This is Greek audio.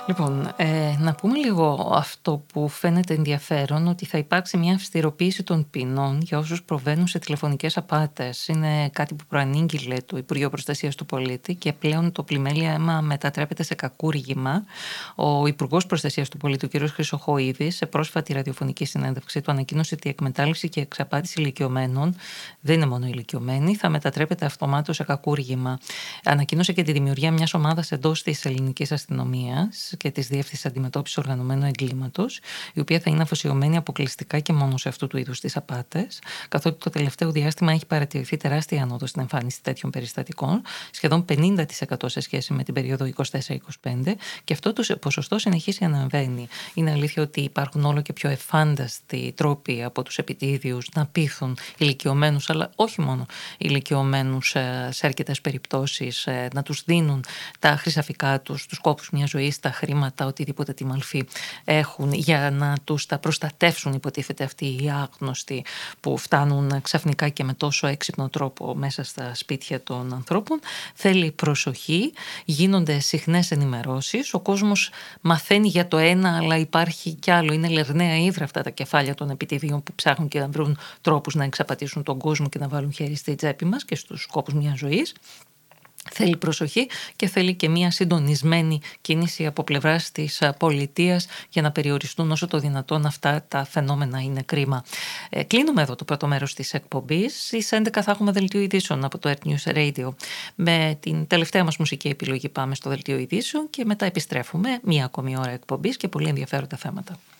Λοιπόν, να πούμε λίγο αυτό που φαίνεται ενδιαφέρον, ότι θα υπάρξει μια αυστηροποίηση των ποινών για όσους προβαίνουν σε τηλεφωνικές απάτες. Είναι κάτι που προανήγγειλε το Υπουργείο Προστασίας του Πολίτη και πλέον το πλημέλημα μετατρέπεται σε κακούργημα. Ο Υπουργός Προστασίας του Πολίτη, ο κ. Χρυσοχοΐδης, σε πρόσφατη ραδιοφωνική συνέντευξη του ανακοίνωσε ότι η εκμετάλλευση και εξαπάτηση ηλικιωμένων, δεν είναι μόνο ηλικιωμένοι, θα μετατρέπεται αυτομάτως σε κακούργημα. Ανακοίνωσε και τη δημιουργία μιας ομάδας εντός της ελληνικής αστυνομίας και της Διεύθυνσης Αντιμετώπισης Οργανωμένου Εγκλήματος, η οποία θα είναι αφοσιωμένη αποκλειστικά και μόνο σε αυτού του είδους τις απάτες, καθότι το τελευταίο διάστημα έχει παρατηρηθεί τεράστια ανόδος στην εμφάνιση τέτοιων περιστατικών, σχεδόν 50% σε σχέση με την περίοδο 24-25, και αυτό το ποσοστό συνεχίζει να ανεβαίνει. Είναι αλήθεια ότι υπάρχουν όλο και πιο εφάνταστοι τρόποι από τους επιτίδιους να πείθουν ηλικιωμένους, αλλά όχι μόνο ηλικιωμένους, σε αρκετές περιπτώσεις, να τους δίνουν τα χρυσαφικά τους, τους κόπους μιας ζωής, τα χρήματα, οτιδήποτε τη μαλφή έχουν, για να τους τα προστατεύσουν, υποτίθεται, αυτοί οι άγνωστοι που φτάνουν ξαφνικά και με τόσο έξυπνο τρόπο μέσα στα σπίτια των ανθρώπων. Θέλει προσοχή, γίνονται συχνές ενημερώσεις, ο κόσμος μαθαίνει για το ένα, αλλά υπάρχει κι άλλο. Είναι λερναία ύδρα αυτά τα κεφάλια των επιτιδίων που ψάχνουν και να βρουν τρόπους να εξαπατήσουν τον κόσμο και να βάλουν χέρι στη τσέπη μας και στους κόπους μιας ζωής. Θέλει προσοχή και θέλει και μια συντονισμένη κίνηση από πλευράς της πολιτείας για να περιοριστούν όσο το δυνατόν αυτά τα φαινόμενα. Είναι κρίμα. Κλείνουμε εδώ το πρώτο μέρος της εκπομπής. Στις 11 θα έχουμε δελτίο ειδήσεων από το Earth News Radio. Με την τελευταία μας μουσική επιλογή πάμε στο δελτίο ειδήσεων και μετά επιστρέφουμε μια ακόμη ώρα εκπομπής και πολύ ενδιαφέροντα θέματα.